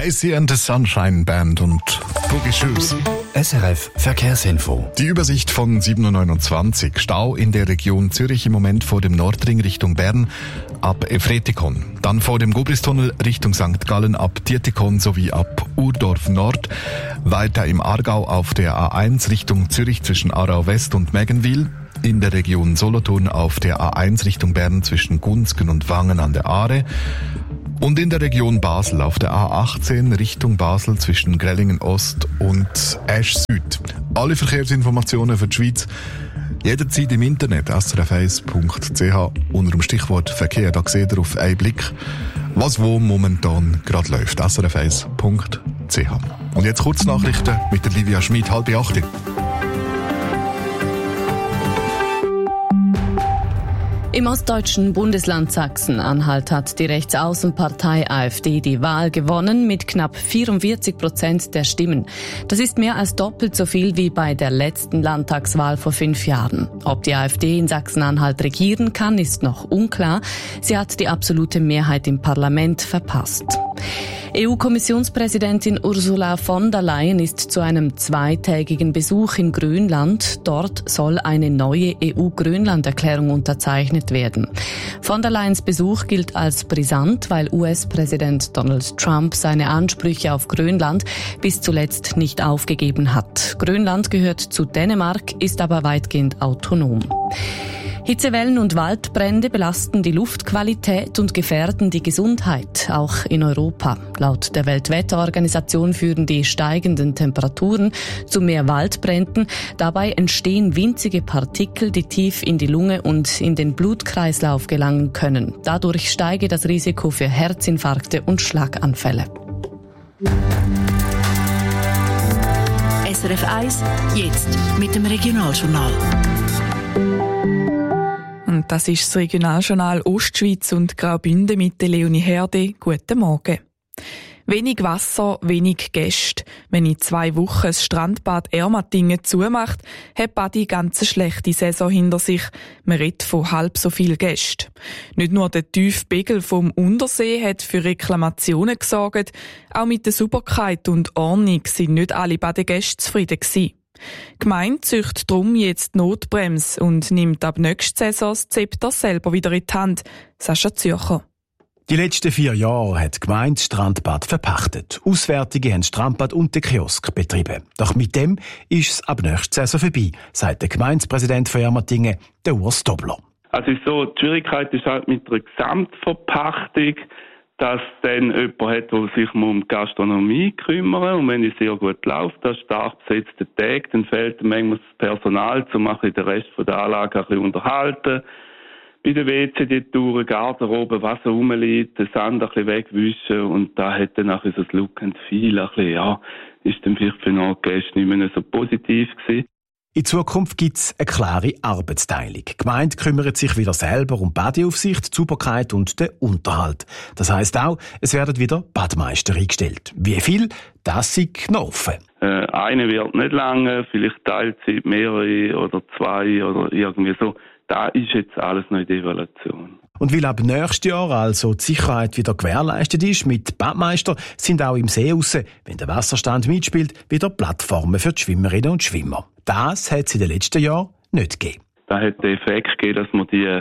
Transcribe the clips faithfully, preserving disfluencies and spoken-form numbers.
Casey and the Sunshine Band und Boogie Shoes. S R F Verkehrsinfo. Die Übersicht von sieben Uhr neunundzwanzig. Stau in der Region Zürich im Moment vor dem Nordring Richtung Bern ab Efretikon. Dann vor dem Gubristunnel Richtung Sankt Gallen ab Dietikon sowie ab Urdorf Nord. Weiter im Aargau auf der A eins Richtung Zürich zwischen Aarau West und Mägenwil. In der Region Solothurn auf der A eins Richtung Bern zwischen Gunzgen und Wangen an der Aare. Und in der Region Basel auf der A achtzehn Richtung Basel zwischen Grellingen Ost und Esch Süd. Alle Verkehrsinformationen für die Schweiz jederzeit im Internet s r f eins punkt c h unter dem Stichwort Verkehr. Da seht ihr auf einen Blick, was wo momentan gerade läuft. s r f eins punkt c h. Und jetzt Kurznachrichten mit der Livia Schmid, halb acht. Im ostdeutschen Bundesland Sachsen-Anhalt hat die Rechtsaußenpartei AfD die Wahl gewonnen mit knapp vierundvierzig Prozent der Stimmen. Das ist mehr als doppelt so viel wie bei der letzten Landtagswahl vor fünf Jahren. Ob die AfD in Sachsen-Anhalt regieren kann, ist noch unklar. Sie hat die absolute Mehrheit im Parlament verpasst. E U-Kommissionspräsidentin Ursula von der Leyen ist zu einem zweitägigen Besuch in Grönland. Dort soll eine neue E U-Grönland-Erklärung unterzeichnet werden. Von der Leyens Besuch gilt als brisant, weil U S-Präsident Donald Trump seine Ansprüche auf Grönland bis zuletzt nicht aufgegeben hat. Grönland gehört zu Dänemark, ist aber weitgehend autonom. Hitzewellen und Waldbrände belasten die Luftqualität und gefährden die Gesundheit, auch in Europa. Laut der Weltwetterorganisation führen die steigenden Temperaturen zu mehr Waldbränden. Dabei entstehen winzige Partikel, die tief in die Lunge und in den Blutkreislauf gelangen können. Dadurch steige das Risiko für Herzinfarkte und Schlaganfälle. S R F eins, jetzt mit dem Regionaljournal. Und das ist das Regionaljournal Ostschweiz und Graubünden mit der Leonie Herde. Guten Morgen. Wenig Wasser, wenig Gäste. Wenn in zwei Wochen das Strandbad Ermatingen zumacht, hat Badi ganz eine schlechte Saison hinter sich. Man redet von halb so viel Gästen. Nicht nur der tiefe Pegel vom Untersee hat für Reklamationen gesorgt, auch mit der Sauberkeit und Ordnung sind nicht alle Badegäste zufrieden gewesen. Die Gemeinde züchtet darum jetzt die Notbremse und nimmt ab nächster Saison das Zepter selber wieder in die Hand. Sascha Zürcher. Die letzten vier Jahre hat die Gemeinde das Strandbad verpachtet. Auswärtige haben das Strandbad und den Kiosk betrieben. Doch mit dem ist es ab nächster Saison vorbei, sagt der Gemeindepräsident von Ermatingen, der Urs Dobler. Also ist so, die Schwierigkeit ist halt mit der Gesamtverpachtung, dass dann jemand hat, der sich um die Gastronomie kümmert. Und wenn die sehr gut läuft, das stark besetzte Tag, dann fehlt manchmal das Personal, um den Rest der Anlage ein bisschen unterhalten. Bei den W C die Touren, Garderobe, was rumliegt, den Sand ein bisschen wegwischen. Und da hat dann nachher so das Look and Feel ein bisschen, ja, ist dann vielleicht für den Gäste nicht mehr so positiv gewesen. In Zukunft gibt es eine klare Arbeitsteilung. Die Gemeinde kümmert sich wieder selber um Badeaufsicht, die Sauberkeit und den Unterhalt. Das heisst auch, es werden wieder Badmeister eingestellt. Wie viel? Das ist noch offen. Äh, eine wird nicht lange, vielleicht Teilzeit, mehrere oder zwei oder irgendwie so. Da ist jetzt alles noch in der Evaluation. Und weil ab nächstes Jahr also die Sicherheit wieder gewährleistet ist mit Badmeister, sind auch im See raus, wenn der Wasserstand mitspielt, wieder Plattformen für die Schwimmerinnen und Schwimmer. Das hat es in den letzten Jahren nicht gegeben. Da hat den Effekt gegeben, dass man die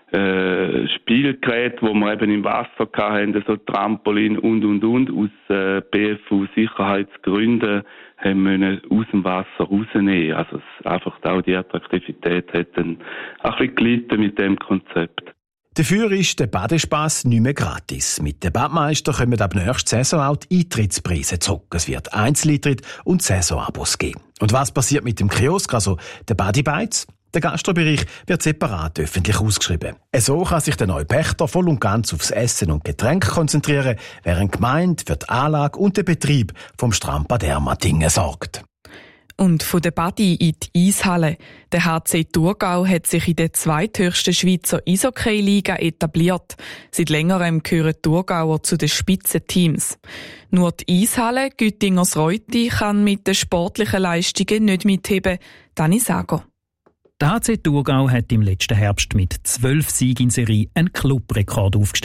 äh, Spielgeräte, die wir eben im Wasser hatten, so Trampolin und, und, und, aus äh, B F U-Sicherheitsgründen haben müssen aus dem Wasser rausnehmen. Also es, einfach auch die Attraktivität hat dann ein bisschen gelitten mit dem Konzept. Dafür ist der Badespass nicht mehr gratis. Mit den Badmeister kommen ab nächster Saison auch die Eintrittspreise zurück. Es wird Einzeleintritt und Saisonabos geben. Und was passiert mit dem Kiosk, also der Badi-Bites? Der Gastrobereich wird separat öffentlich ausgeschrieben. So kann sich der neue Pächter voll und ganz aufs Essen und Getränk konzentrieren, während die Gemeinde für die Anlage und den Betrieb vom Strandbad Ermatingen sorgt. Und von der Badi in die Eishalle. Der H C Thurgau hat sich in der zweithöchsten Schweizer Eishockey-Liga etabliert. Seit längerem gehören Thurgauer zu den Spitzenteams. Nur die Eishalle Güttingers-Reutti kann mit den sportlichen Leistungen nicht mitheben. Dani Sager. Der H C Thurgau hat im letzten Herbst mit zwölf Siegen in Serie einen Clubrekord aufgestellt.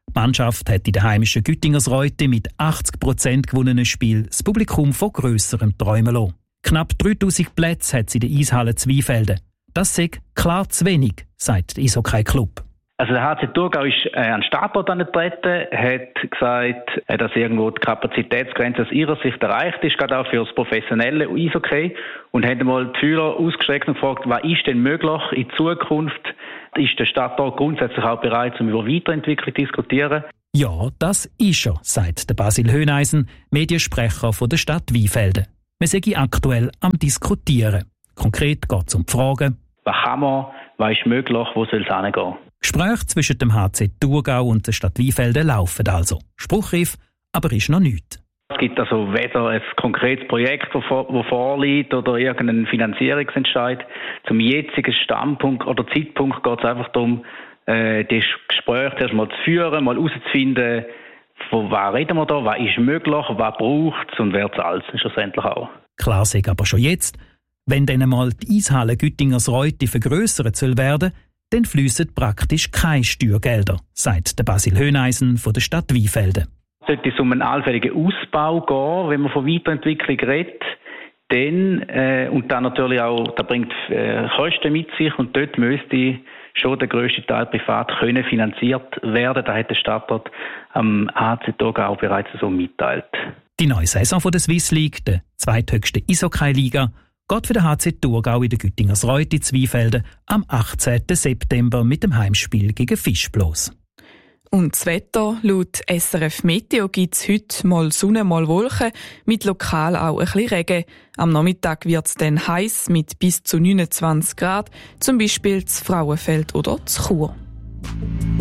Die Mannschaft hat in der heimischen Güttingersreute mit achtzig Prozent gewonnenen Spiel das Publikum von grösserem träumen lassen. Knapp dreitausend Plätze hat es in der Eishalle Zweifelden. Das sei klar zu wenig, sagt der Eishockey-Club. Also der H C Thurgau ist äh, an den Startort angetreten, hat gesagt, äh, dass irgendwo die Kapazitätsgrenze aus ihrer Sicht erreicht ist, gerade auch für das professionelle Eishockey. Und haben einmal die Führer ausgestreckt und gefragt, was ist denn möglich in Zukunft? Ist der Stadtort grundsätzlich auch bereit, um über Weiterentwicklung zu diskutieren? Ja, das ist er, sagt der Basil Höhneisen, Mediensprecher von der Stadt Weinfelden. Wir sind aktuell am Diskutieren. Konkret geht es um die Fragen: Was kann man, was ist möglich, wo soll es hingehen? Gespräche zwischen dem H C Thurgau und der Stadt Weinfelden laufen also. Spruchreif, aber ist noch nichts. Es gibt also weder ein konkretes Projekt, das vorliegt, oder irgendeinen Finanzierungsentscheid. Zum jetzigen Standpunkt oder Zeitpunkt geht es einfach darum, äh, das Gespräch erst mal zu führen, mal herauszufinden, von was reden wir da, was ist möglich, was braucht es und wer zahlt es schlussendlich auch. Klar sei aber schon jetzt, wenn dann einmal die Eishalle Güttingersreute vergrössert soll werden, dann fliessen praktisch keine Steuergelder, sagt der Basil Höhneisen von der Stadt Weinfelden. Sollte es um einen allfälligen Ausbau gehen, wenn man von Weiterentwicklung redet, dann, äh, und dann natürlich auch, das bringt äh, Kosten mit sich, und dort müsste schon der grösste Teil privat können finanziert werden. Da hat der Stadtrat am H C Thurgau bereits so mitteilt. Die neue Saison von der Swiss League, der zweithöchsten Eishockey-Liga, geht für den H C Thurgau in der Güttingersreute in Zweifelden am achtzehnten September mit dem Heimspiel gegen Fischblos. Und das Wetter, laut S R F Meteo gibt es heute mal Sonne, mal Wolken, mit lokal auch ein bisschen Regen. Am Nachmittag wird es dann heiß mit bis zu neunundzwanzig Grad, zum Beispiel zu Frauenfeld oder zu Chur.